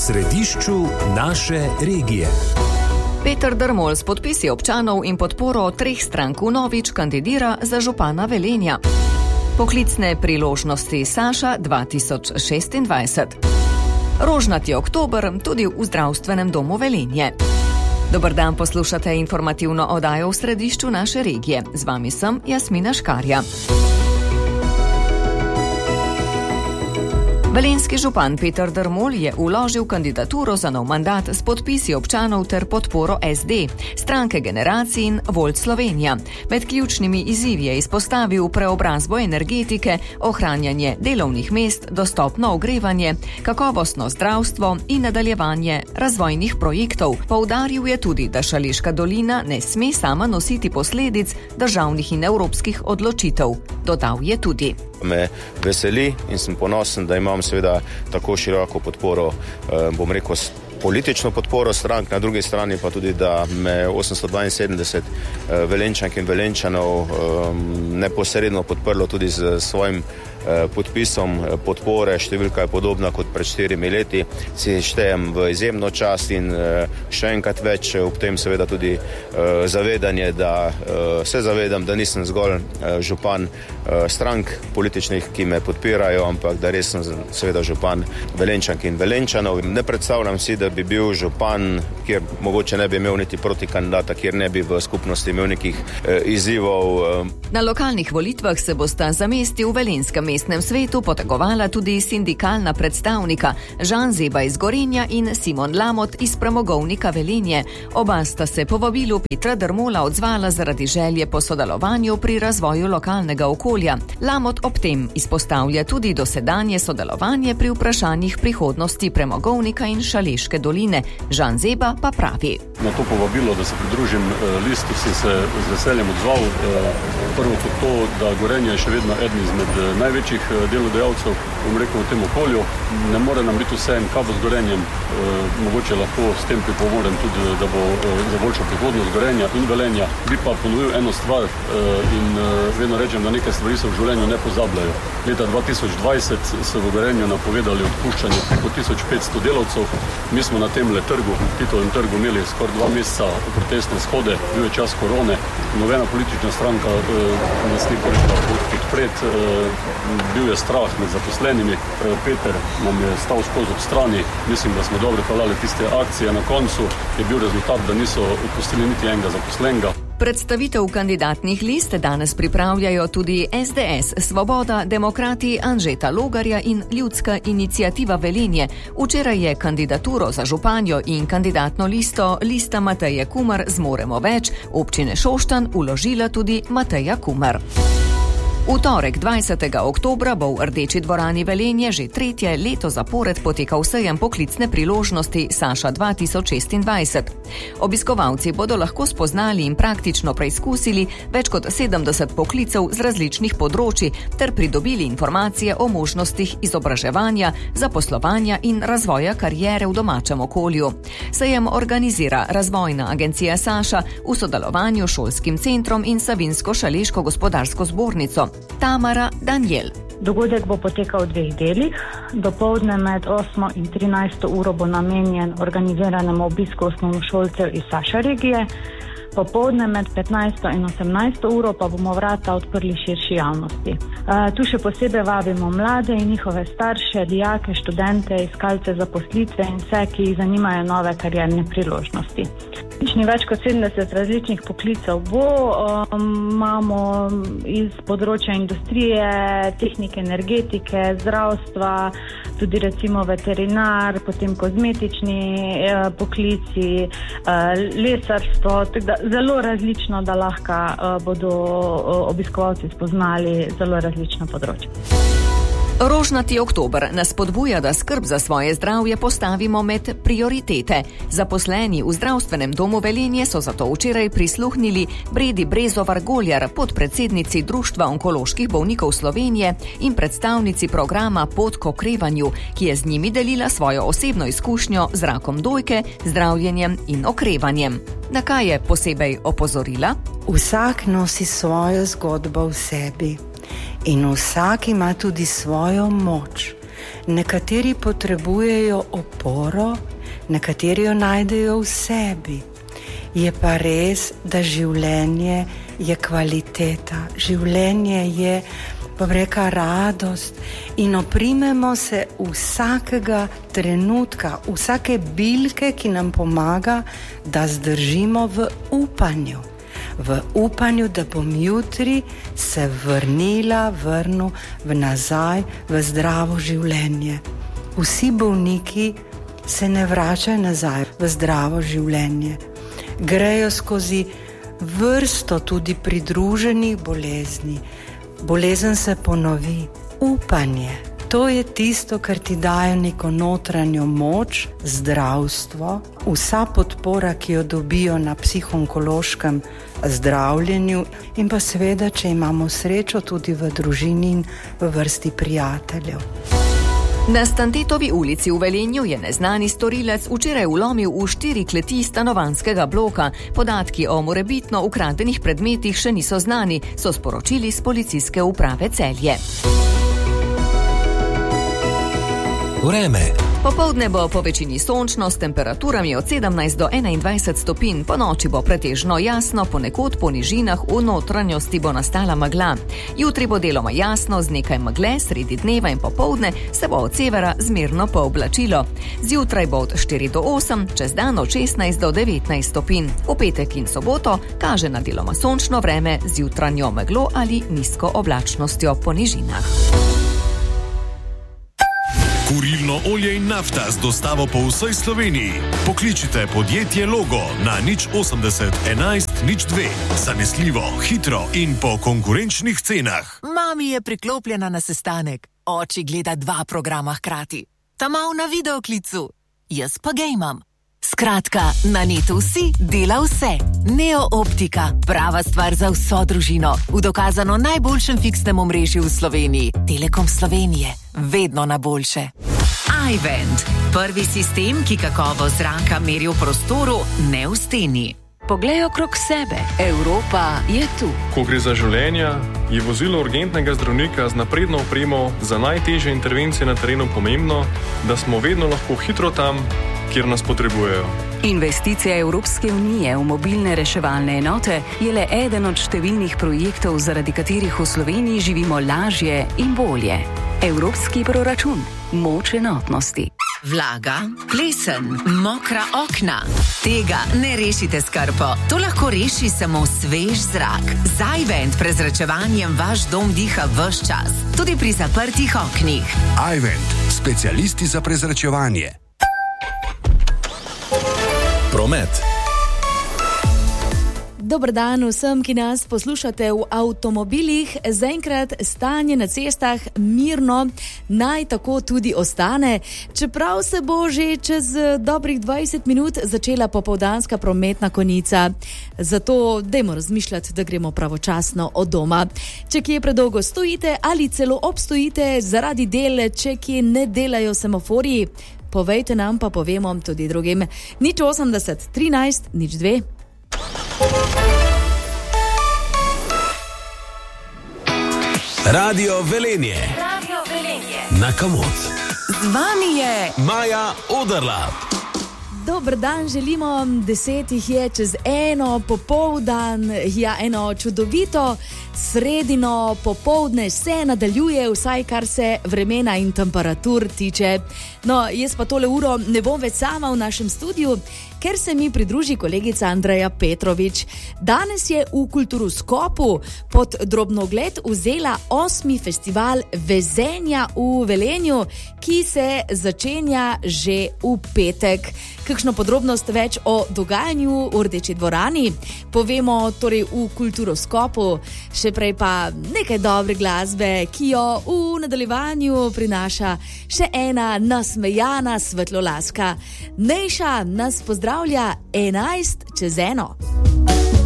središču naše regije. Peter Drmol s podpisi občanov in podporo 3 strank vnovič kandidira za župana Velenja. Poklicne priložnosti Saša 2026. Rožnati oktober tudi v zdravstvenem domu Velenje. Dober dan, poslušate informativno oddajo v središču naše regije. Z vami sem Jasmina Škarja. Velenjski župan Peter Drmol je vložil kandidaturo za nov mandat s podpisi občanov ter podporo SD, stranke Generacij in Volt Slovenija. Med ključnimi izzivi je izpostavil preobrazbo energetike, ohranjanje delovnih mest, dostopno ogrevanje, kakovostno zdravstvo in nadaljevanje razvojnih projektov. Poudaril je tudi, da Šaleška dolina ne sme sama nositi posledic državnih in evropskih odločitev. Dodal je tudi: Me veseli in sem ponosen, da imam seveda tako široko podporo, bom rekel, politično podporo strank, na drugi strani pa tudi, da me 872 Velenjčank in Velenjčanov neposredno podprlo tudi z svojim podpisom podpore. Številka je podobna kot pred 4 leti. Si štejem v izjemno čast in še enkrat več ob tem seveda tudi zavedanje, da se zavedam, da nisem zgolj župan strank političnih, ki me podpirajo, ampak da res sem seveda župan Velenjčank in Velenjčanov. Ne predstavljam si, da bi bil župan, kjer mogoče ne bi imel niti protikandidata, kjer ne bi v skupnosti imel nekih izzivov. Na lokalnih volitvah se bosta za mesti v Velenjskem mestnem svetu potegovala tudi sindikalna predstavnika Žan Zeba iz Gorenja in Simon Lamot iz Premogovnika Velenje. Oba sta se po vabilu Petra Drmola odzvala zaradi želje po sodelovanju pri razvoju lokalnega okolja. Lamot ob tem izpostavlja tudi dosedanje sodelovanje pri vprašanjih prihodnosti Premogovnika in Šaleške doline. Žan Zeba pa pravi: Na to povabilo, da se pridružim listu, sem se z veseljem odzval. Prvo kot to, da Gorenje je še vedno eden izmed največjih delodajalcev, bom rekel, v tem okolju. Ne more nam biti vsem, kaj bo z Gorenjem. Mogoče lahko s tem pripomorem tudi, da bo za boljšo prihodnost Gorenja in Velenja. Bi pa ponovil eno stvar in vedno rečem, da neke stvari se v življenju ne pozabljajo. Leta 2020 so v Gorenju napovedali odpuščanje preko 1500 delavcev. Mi smo na tem trgu, Titovem trgu, imeli skoraj 2 meseca protestne shode, bil je čas korone, nobena politična stranka nas ni prišla podpreti, bil je strah med zaposlenimi, Peter nam je stal skozi ob strani, mislim, da smo dobro pelali tiste akcije, na koncu je bil rezultat, da niso odpustili niti enega zaposlenega. Predstavitev kandidatnih list danes pripravljajo tudi SDS, Svoboda, Demokrati, Anžeta Logarja in Ljudska iniciativa Velenje. Včeraj je kandidaturo za županjo in kandidatno listo Lista Mateje Kumar Zmoremo več občine Šoštanj vložila tudi Mateja Kumar. V torek 20. oktobra bo v Rdeči dvorani Velenje že 3. leto zapored potekal sejem poklicne priložnosti Saša 2026. Obiskovalci bodo lahko spoznali in praktično preizkusili več kot 70 poklicev z različnih področji ter pridobili informacije o možnostih izobraževanja, zaposlovanja in razvoja kariere v domačem okolju. Sejem organizira Razvojna agencija Saša v sodelovanju s Šolskim centrom in Savinjsko-Šaleško gospodarsko zbornico. Tamara Danjel. Dogodek bo potekal v 2 delih. Dopoldne med 8. in 13. uro bo namenjen organiziranemu obisku osnovnošolcev iz Saša regije. Popoldne med 15. in 18. uro pa bomo vrata odprli širši javnosti. Tu še posebej vabimo mlade in njihove starše, dijake, študente, iskalce zaposlitve in vse, ki jih zanimajo nove karierne priložnosti. Več kot 70 različnih poklicev bo, imamo iz področja industrije, tehnike, energetike, zdravstva, tudi recimo veterinar, potem kozmetični poklici, lesarstvo, tako da zelo različno, da lahko bodo obiskovalci spoznali zelo različna področja. Rožnati oktober nas spodbuja, da skrb za svoje zdravje postavimo med prioritete. Zaposleni v zdravstvenem domu Velenje so zato včeraj prisluhnili Bredi Brezovar-Goljar, podpredsednici Društva onkoloških bolnikov Slovenije in predstavnici programa Pot k okrevanju, ki je z njimi delila svojo osebno izkušnjo z rakom dojke, zdravljenjem in okrevanjem. Na kaj je posebej opozorila? Vsak nosi svojo zgodbo v sebi. In vsak ima tudi svojo moč. Nekateri potrebujejo oporo, nekateri jo najdejo v sebi. Je pa res, da življenje je kvaliteta, življenje je, bom rekla, radost in oprimemo se vsakega trenutka, vsake bilke, ki nam pomaga, da zdržimo v upanju. V upanju, da bom jutri se vrnil nazaj v zdravo življenje. Vsi bolniki se ne vračajo nazaj v zdravo življenje. Grejo skozi vrsto tudi pridruženih bolezni. Bolezen se ponovi. Upanje. To je tisto, kar ti daje neko notranjo moč, zdravstvo, vsa podpora, ki jo dobijo na psihoonkološkem zdravljenju in pa seveda, če imamo srečo tudi v družini in v vrsti prijateljev. Na Stantetovi ulici v Velenju je neznani storilec včeraj vlomil v 4 kleti stanovanjskega bloka. Podatki o morebitno ukradenih predmetih še niso znani, so sporočili s policijske uprave Celje. Vreme. Popoldne bo po večini sončno s temperaturami od 17 do 21 stopinj. Po noči bo pretežno jasno, ponekod po nižinah v notranjosti bo nastala megla. Jutri bo deloma jasno z nekaj megle, sredi dneva in popoldne se bo od severa zmerno pooblačilo. Zjutraj bo od 4 do 8, čez dan od 16 do 19 stopinj. V petek in soboto kaže na deloma sončno vreme z jutranjo meglo ali nizko oblačnostjo po nižinah. Kurilno olje in nafta z dostavo po vsej Sloveniji. Pokličite podjetje Logo na 080 11 02. Zanesljivo, hitro in po konkurenčnih cenah. Mami je priklopljena na sestanek. Oči gleda 2 programa hkrati. Ta mal na videoklicu. Jaz pa gejmam. Skratka, na netu vsi dela vse. Neo Optika, prava stvar za vso družino. V dokazano najboljšem fiksnem omrežju v Sloveniji. Telekom Slovenije. Vedno na boljše. iVent. Prvi sistem, ki kakovost zraka meri v prostoru, ne v steni. Poglej okrog sebe. Evropa je tu. Ko gre za življenja, je vozilo urgentnega zdravnika z napredno opremo za najtežje intervencije na terenu pomembno, da smo vedno lahko hitro tam, kjer nas potrebujejo. Investicija Evropske unije v mobilne reševalne enote je le eden od številnih projektov, zaradi katerih v Sloveniji živimo lažje in bolje. Evropski proračun. Moč enotnosti. Vlaga, plesen, mokra okna. Tega ne rešite s krpo. To lahko reši samo svež zrak. Z iVent prezračevanjem vaš dom diha ves čas. Tudi pri zaprtih oknih. iVent. Specialisti za prezračevanje. Promet. Dober dan vsem, ki nas poslušate v avtomobilih. Zaenkrat stanje na cestah mirno, naj tako tudi ostane, čeprav se bo že čez dobrih 20 minut začela popoldanska prometna konica. Zato dajmo razmišljati, da gremo pravočasno od doma. Če kje predolgo stojite ali celo obstojite zaradi del, če kje ne delajo semaforji, povejte nam, pa povemo tudi drugim. 080 13 02. Radio Velenje. Na Kamot. Z vami je Maja Oderlap. Dober dan želimo, 10 jih je čez 1 popoldan, ja, eno čudovito sredino popoldne se nadaljuje, vsaj kar se vremena in temperatur tiče. No, jaz pa tole uro ne bom več sama v našem studiu, ker se mi pridruži kolegica Andreja Petrovič. Danes je v Kulturoskopu pod drobnogled vzela 8. festival vezenja v Velenju, ki se začenja že v petek. Kakšno podrobnost več o dogajanju v Rdeči dvorani povemo torej v Kulturoskopu, še prej pa nekaj dobre glasbe, ki jo v nadaljevanju prinaša še ena nasmejana svetlolaska. Nejša nas pozdravlja 11 čez 1.